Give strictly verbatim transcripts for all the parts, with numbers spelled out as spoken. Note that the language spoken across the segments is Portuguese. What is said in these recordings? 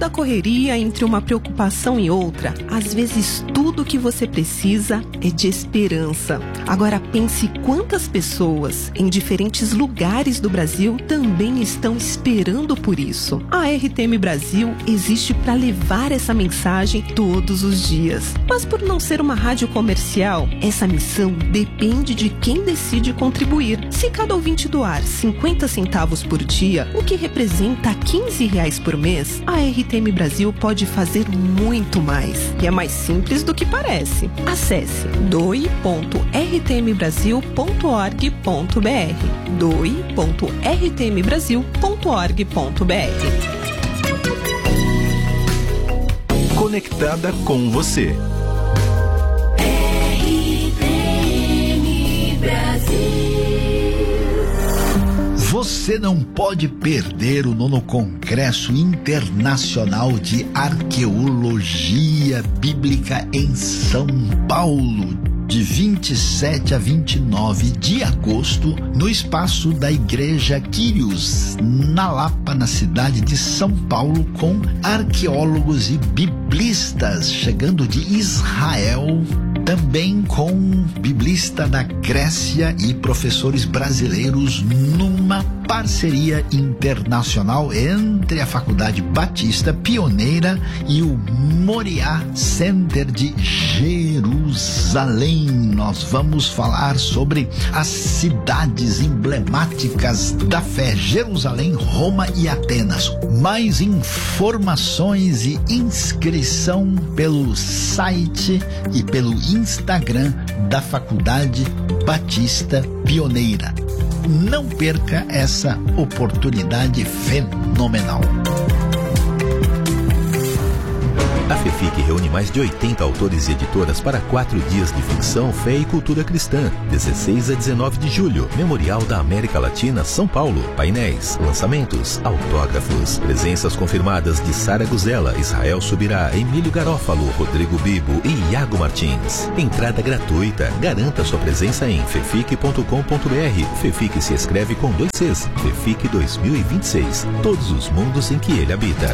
Naquela correria entre uma preocupação e outra, às vezes tudo que você precisa é de esperança. Agora pense quantas pessoas em diferentes lugares do Brasil também estão esperando por isso. A R T M Brasil existe para levar essa mensagem todos os dias. Mas por não ser uma rádio comercial, essa missão depende de quem decide contribuir. Se cada ouvinte doar cinquenta centavos por dia, o que representa quinze reais por mês, a R T M Brasil pode fazer muito mais. E é mais simples do que parece. Acesse doe ponto r t m brasil ponto org ponto b r doe ponto r t m brasil ponto org ponto b r. Conectada com você. R T M Brasil. Você não pode perder o nono Congresso Internacional de Arqueologia Bíblica em São Paulo, de vinte e sete a vinte e nove de agosto, no espaço da Igreja Quírios, na Lapa, na cidade de São Paulo, com arqueólogos e biblistas chegando de Israel, também com biblista da Grécia e professores brasileiros, numa parceria internacional entre a Faculdade Batista Pioneira e o Moriá Center de Jerusalém. Nós vamos falar sobre as cidades emblemáticas da fé: Jerusalém, Roma e Atenas. Mais informações e inscrição pelo site e pelo Instagram da Faculdade Batista Pioneira. Não perca essa oportunidade fenomenal. A FEFIC reúne mais de oitenta autores e editoras para quatro dias de ficção, fé e cultura cristã. dezesseis a dezenove de julho, Memorial da América Latina, São Paulo. Painéis, lançamentos, autógrafos. Presenças confirmadas de Sara Guzella, Israel Subirá, Emílio Garófalo, Rodrigo Bibo e Iago Martins. Entrada gratuita. Garanta sua presença em fefic ponto com ponto b r. FEFIC se escreve com dois Cs. FEFIC dois mil e vinte e seis. Todos os mundos em que ele habita.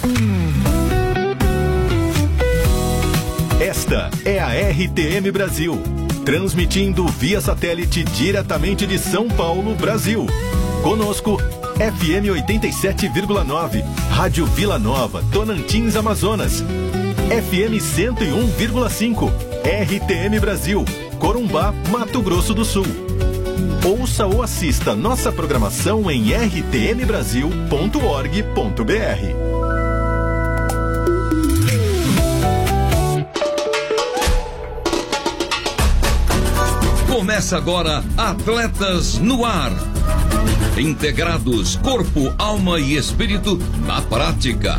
Esta é a R T M Brasil, transmitindo via satélite diretamente de São Paulo, Brasil. Conosco, F M oitenta e sete vírgula nove, Rádio Vila Nova, Tocantins, Amazonas. F M cento e um vírgula cinco, R T M Brasil, Corumbá, Mato Grosso do Sul. Ouça ou assista nossa programação em r t m brasil ponto org ponto b r. Começa agora Atletas no Ar. Integrados, corpo, alma e espírito na prática.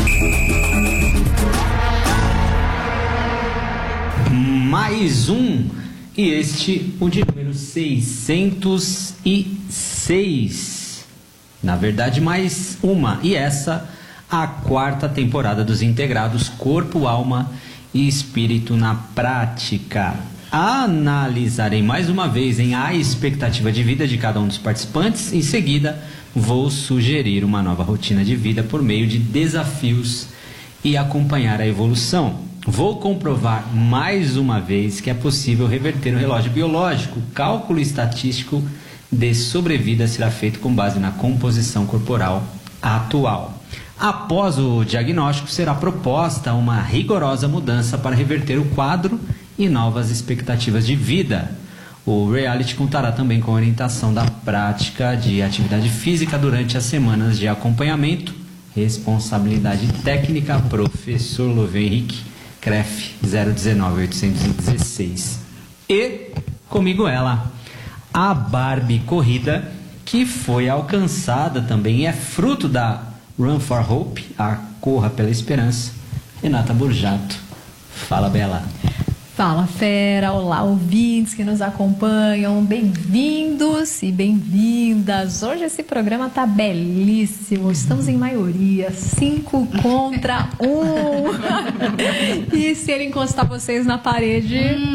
Mais um, e este o de número seiscentos e seis. Na verdade, mais uma, e essa a quarta temporada dos Integrados, corpo, alma e espírito na prática. Analisarei mais uma vez em a expectativa de vida de cada um dos participantes. Em seguida, vou sugerir uma nova rotina de vida por meio de desafios e acompanhar a evolução. Vou comprovar mais uma vez que é possível reverter o relógio biológico. O cálculo estatístico de sobrevida será feito com base na composição corporal atual. Após o diagnóstico, será proposta uma rigorosa mudança para reverter o quadro e novas expectativas de vida. O reality contará também com a orientação da prática de atividade física durante as semanas de acompanhamento. Responsabilidade técnica, professor Loveu Henrique, C R E F zero um nove oito um seis. E comigo ela, a Barbie Corrida, que foi alcançada também, é fruto da Run for Hope, a Corra pela Esperança, Renata Burjato. Fala, Bela. Fala, fera! Olá, ouvintes que nos acompanham, bem-vindos e bem-vindas. Hoje esse programa tá belíssimo, estamos em maioria, cinco contra um. E se ele encostar vocês na parede, hum,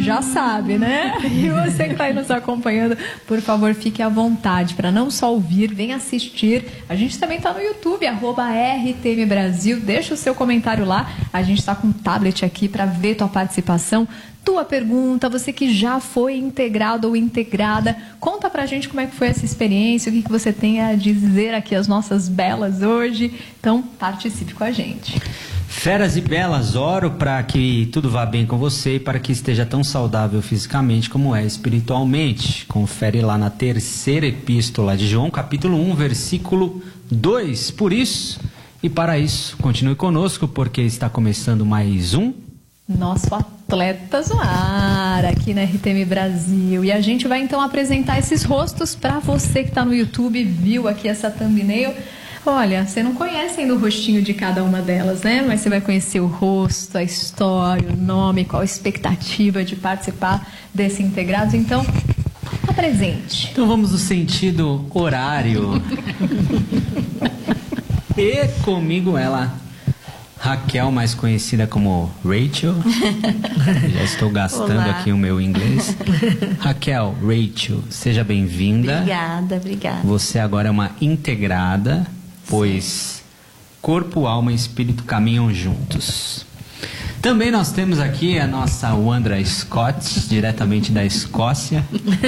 já sabe, né? E você que está aí nos acompanhando, por favor, fique à vontade para não só ouvir, vem assistir. A gente também está no YouTube, arroba R T M Brasil. Deixa o seu comentário lá. A gente está com um tablet aqui para ver tua participação, tua pergunta, você que já foi integrado ou integrada. Conta pra gente como é que foi essa experiência, o que, que você tem a dizer aqui às nossas belas hoje. Então, participe com a gente. Feras e belas, oro para que tudo vá bem com você e para que esteja tão saudável fisicamente como é espiritualmente. Confere lá na terceira epístola de João, capítulo um, versículo dois. Por isso e para isso, continue conosco, porque está começando mais um Nosso Atletas no Ar, aqui na R T M Brasil. E a gente vai então apresentar esses rostos para você que está no YouTube, viu aqui essa thumbnail. Olha, você não conhece ainda o rostinho de cada uma delas, né? Mas você vai conhecer o rosto, a história, o nome, qual a expectativa de participar desse Integrados. Então, apresente. Então vamos no sentido horário. E comigo ela, Raquel, mais conhecida como Rachel. Já estou gastando Olá. aqui o meu inglês. Raquel, Rachel, seja bem-vinda. Obrigada, obrigada. Você agora é uma integrada, pois corpo, alma e espírito caminham juntos. Também nós temos aqui a nossa Wandra Scott, diretamente da Escócia.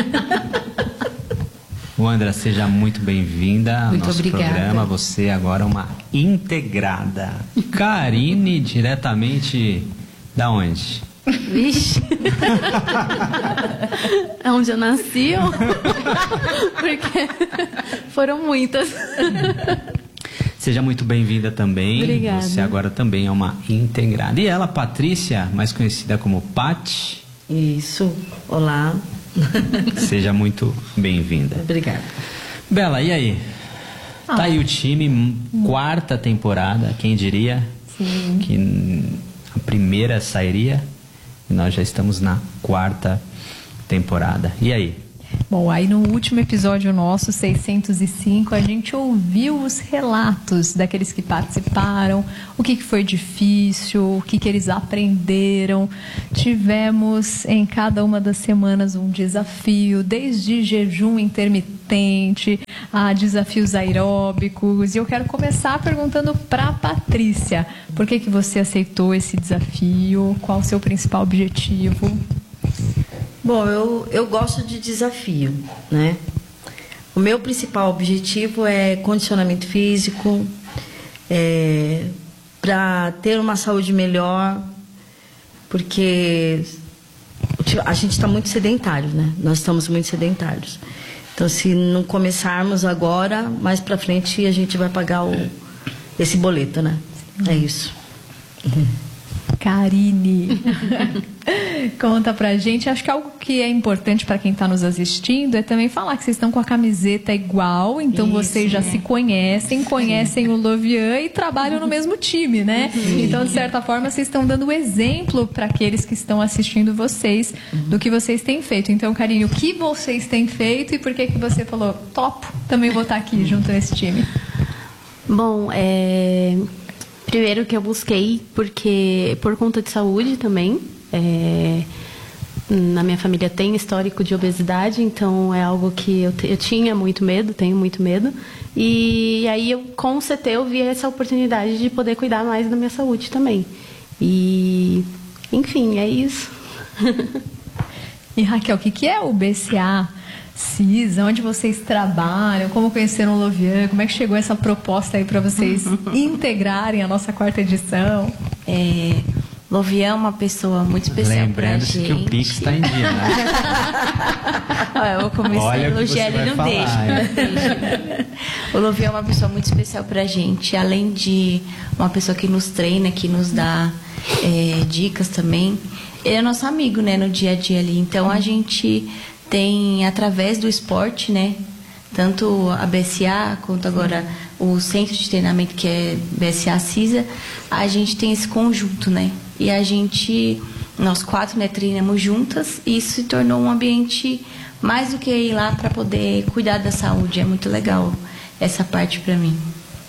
Wandra, seja muito bem-vinda ao Muito nosso obrigada. programa. Você agora é uma integrada. Karine, diretamente da onde? Vixe. É onde eu nasci? Ou... Porque foram muitas. Seja muito bem-vinda também. Obrigada. Você agora também é uma integrada. E ela, Patrícia, mais conhecida como Pat. Isso. Olá. Seja muito bem-vinda. Obrigada. Bela, e aí? Ah. Tá aí o time, quarta temporada, quem diria? Sim. Que a primeira sairia e nós já estamos na quarta temporada. E aí? Bom, aí no último episódio nosso, seiscentos e cinco, a gente ouviu os relatos daqueles que participaram, o que, que foi difícil, o que, que eles aprenderam. Tivemos em cada uma das semanas um desafio, desde jejum intermitente a desafios aeróbicos. E eu quero começar perguntando para a Patrícia, por que, que você aceitou esse desafio? Qual o seu principal objetivo? Bom, eu, eu gosto de desafio, né? O meu principal objetivo é condicionamento físico, é, para ter uma saúde melhor, porque a gente está muito sedentário, né? Nós estamos muito sedentários. Então, se não começarmos agora, mais para frente a gente vai pagar o, esse boleto, né? É isso. Karine, conta pra gente. Acho que algo que é importante para quem está nos assistindo é também falar que vocês estão com a camiseta igual, então Isso, vocês já é. se conhecem, conhecem o Lovian e trabalham no mesmo time, né? Então, de certa forma, vocês estão dando exemplo para aqueles que estão assistindo vocês do que vocês têm feito. Então, Karine, o que vocês têm feito e por que que você falou, topo, também vou estar aqui junto nesse time? Bom, é... primeiro que eu busquei, porque por conta de saúde também, é, na minha família tem histórico de obesidade, então é algo que eu, te, eu tinha muito medo, tenho muito medo. E aí eu, com o C T, eu vi essa oportunidade de poder cuidar mais da minha saúde também. E, enfim, é isso. E Raquel, o que que é o B C A CISA? Onde vocês trabalham? Como conheceram o Lovian? Como é que chegou essa proposta aí para vocês integrarem a nossa quarta edição? É, Lovian é uma pessoa muito especial pra Lembrando-se gente. que o Pix está em dia, né? Olha, eu vou começar Olha a o que elogiar, você ele vai não falar, deixa, hein? não deixa. O Lovian é uma pessoa muito especial pra gente, além de uma pessoa que nos treina, que nos dá é, dicas também. Ele é nosso amigo, né, no dia a dia ali. Então a gente tem, através do esporte, né, tanto a B S A quanto agora o centro de treinamento, que é B S A CISA, a gente tem esse conjunto, né? E a gente, nós quatro, né, treinamos juntas e isso se tornou um ambiente mais do que ir lá para poder cuidar da saúde. É muito legal essa parte para mim.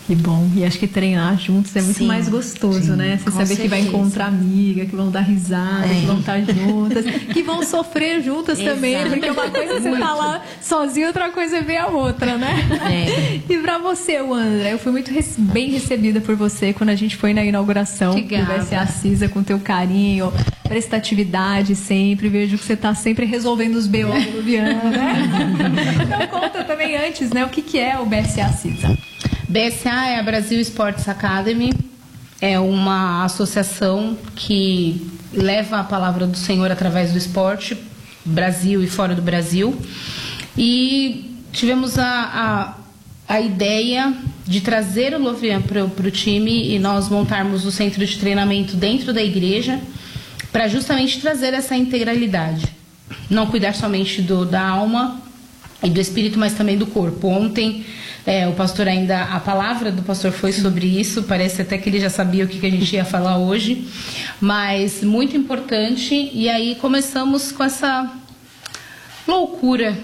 Que bom. E acho que treinar juntos é muito Sim, mais gostoso, sim, né? Você com saber que vai certeza. encontrar amiga, que vão dar risada, É. que vão estar juntas, que vão sofrer juntas também, Exato. porque uma coisa é você tá lá sozinho, outra coisa é ver a outra, né? É. E pra você, Wandra, eu fui muito rece- bem recebida por você quando a gente foi na inauguração Que do gata. B S A CISA, com teu carinho, prestatividade sempre. Vejo que você tá sempre resolvendo os B O do Luviana, né? Então conta também antes, né? O que, que é o B S A CISA? B S A é a Brasil Sports Academy, é uma associação que leva a palavra do Senhor através do esporte, Brasil e fora do Brasil. E tivemos a, a, a ideia de trazer o Louvian para o time e nós montarmos o centro de treinamento dentro da igreja para justamente trazer essa integralidade. Não cuidar somente do, da alma e do espírito, mas também do corpo. Ontem, é, o pastor ainda, a palavra do pastor foi sobre isso, parece até que ele já sabia o que, que a gente ia falar hoje, mas muito importante. E aí começamos com essa loucura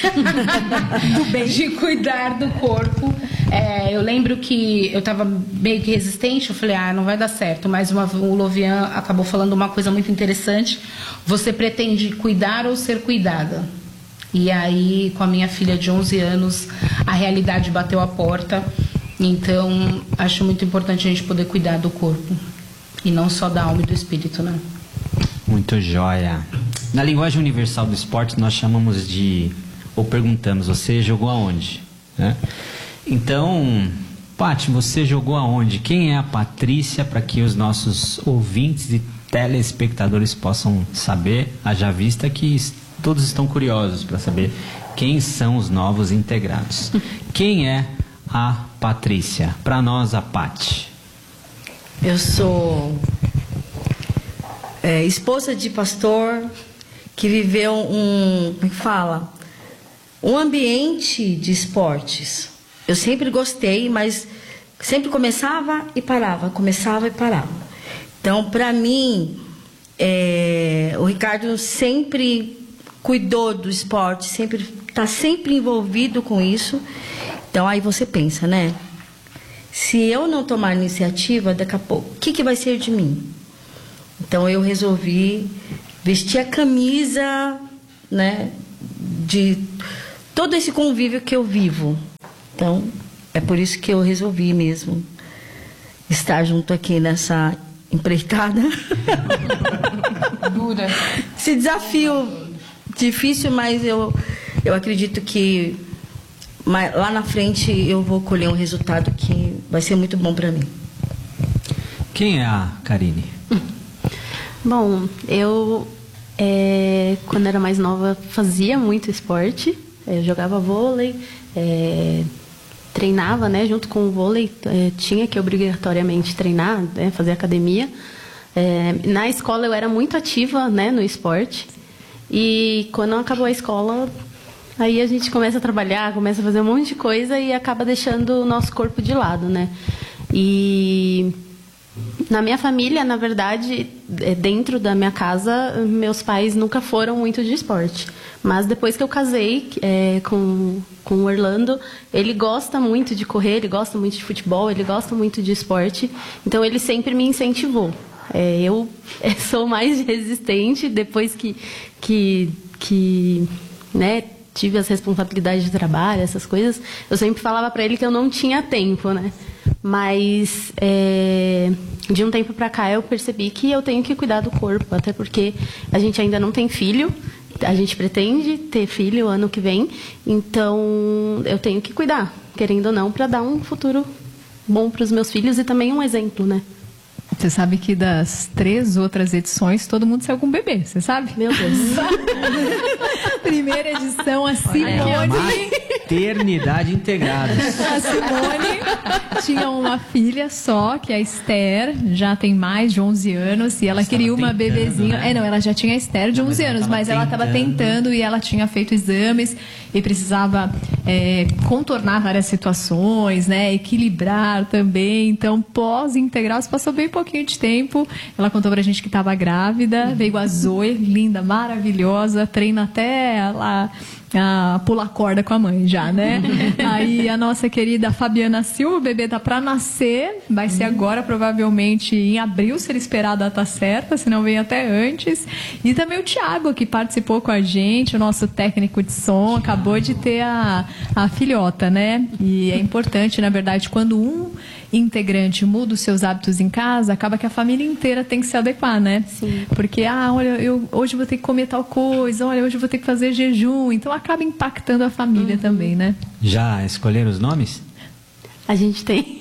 de cuidar do corpo. É, eu lembro que eu estava meio que resistente, eu falei, ah, não vai dar certo, mas uma, o Louvian acabou falando uma coisa muito interessante: você pretende cuidar ou ser cuidada? E aí, com a minha filha de onze anos, a realidade bateu a porta. Então, acho muito importante a gente poder cuidar do corpo. E não só da alma e do espírito, né? Muito joia. Na linguagem universal do esporte, nós chamamos de... Ou perguntamos, você jogou aonde? Né? Então, Paty, você jogou aonde? Quem é a Patrícia, para que os nossos ouvintes e telespectadores possam saber, haja vista que todos estão curiosos para saber quem são os novos integrados. Quem é a Patrícia? Para nós, a Paty. Eu sou é, esposa de pastor que viveu um, como é que fala? Um ambiente de esportes. Eu sempre gostei, mas sempre começava e parava, começava e parava. Então, para mim, é, o Ricardo sempre cuidou do esporte, sempre está sempre envolvido com isso. Então, aí você pensa, né? Se eu não tomar iniciativa, daqui a pouco, o que, que vai ser de mim? Então, eu resolvi vestir a camisa, né, de todo esse convívio que eu vivo. Então, é por isso que eu resolvi mesmo estar junto aqui nessa empreitada. Dura. Esse desafio difícil, mas eu, eu acredito que mas lá na frente eu vou colher um resultado que vai ser muito bom para mim. Quem é a Karine? Bom, eu é, quando era mais nova fazia muito esporte. Eu jogava vôlei, é, treinava, né, junto com o vôlei, é, tinha que obrigatoriamente treinar, né, fazer academia. É, na escola eu era muito ativa, né, no esporte. E quando acabou a escola, aí a gente começa a trabalhar, começa a fazer um monte de coisa e acaba deixando o nosso corpo de lado, né? E na minha família, na verdade, dentro da minha casa, meus pais nunca foram muito de esporte. Mas depois que eu casei é, com, com o Orlando, ele gosta muito de correr, ele gosta muito de futebol, ele gosta muito de esporte. Então ele sempre me incentivou. É, eu sou mais resistente depois que, que, que né, tive as responsabilidades de trabalho, essas coisas. Eu sempre falava para ele que eu não tinha tempo, né? Mas é, de um tempo para cá eu percebi que eu tenho que cuidar do corpo, até porque a gente ainda não tem filho. A gente pretende ter filho ano que vem, então eu tenho que cuidar, querendo ou não, para dar um futuro bom para os meus filhos e também um exemplo, né? Você sabe que das três outras edições, todo mundo saiu com bebê, você sabe? Meu Deus. Primeira edição, a Simone... Maternidade integrada. A Simone tinha uma filha só, que é a Esther, já tem mais de onze anos, e ela Mas queria tava uma tentando, bebezinha. né? É, não, ela já tinha a Esther de Não, mas onze ela anos, tava mas ela estava tentando. tentando e ela tinha feito exames e precisava é, contornar várias situações, né? Equilibrar também. Então, pós-integral, se passou bem pouquinho de tempo. Ela contou pra gente que estava grávida, veio a Zoe, linda, maravilhosa, treina até lá a pular corda com a mãe já, né? Aí a nossa querida Fabiana Silva, o bebê tá pra nascer, vai ser agora provavelmente em abril, se ele esperar a data certa, se não vem até antes. E também o Thiago, que participou com a gente, o nosso técnico de som, acabou de ter a, a filhota, né? E é importante, na verdade, quando um integrante muda os seus hábitos em casa, acaba que a família inteira tem que se adequar, né? Sim. Porque, ah, olha, eu hoje vou ter que comer tal coisa, olha, hoje eu vou ter que fazer jejum, então acaba impactando a família uhum. também, né? Já escolheram os nomes? A gente tem.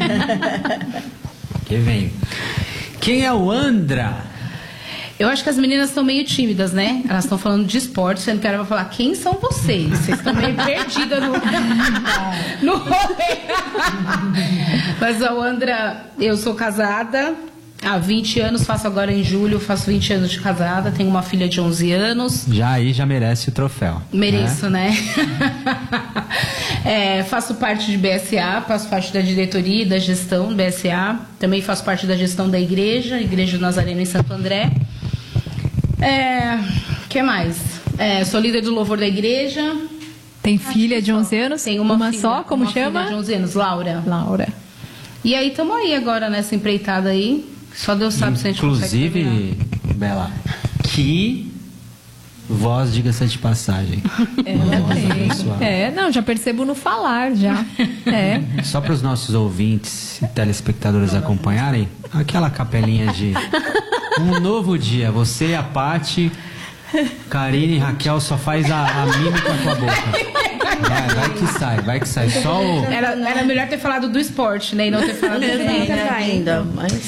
Que vem. Quem é o Andra? Eu acho que as meninas estão meio tímidas, né? Elas estão falando de esporte, sendo que ela vai falar, quem são vocês? Vocês estão meio perdidas no, no rolê. Mas a Andra, eu sou casada há vinte anos, faço agora em julho, faço vinte anos de casada, tenho uma filha de onze anos. Já aí já merece o troféu. Mereço, né? né? é, faço parte de B S A, faço parte da diretoria e da gestão do B S A. Também faço parte da gestão da igreja, Igreja do Nazareno em Santo André. É, que mais? É, sou líder do louvor da igreja. Tem filha de onze anos? Tem uma, uma filha, só, como uma chama? Filha de onze anos, Laura. Laura. E aí, estamos aí agora nessa empreitada aí. Só Deus sabe se a gente Inclusive, consegue terminar. Bela, que voz, diga-se de passagem. É, é, não, já percebo no falar, já. É. Só para os nossos ouvintes e telespectadores acompanharem, aquela capelinha de um novo dia. Você e a Paty, Karine e Raquel só faz a, a mímica com a boca. Vai, vai que sai, vai que sai. Só o... Era, era melhor ter falado do esporte, né? E não ter falado do ainda, mas